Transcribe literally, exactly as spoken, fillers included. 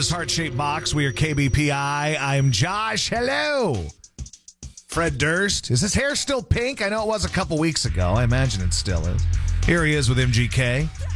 this heart-shaped box. We are K B P I. I'm Josh. Hello. Fred Durst. Is his hair still pink? I know it was a couple weeks ago. I imagine it still is. Here he is with M G K.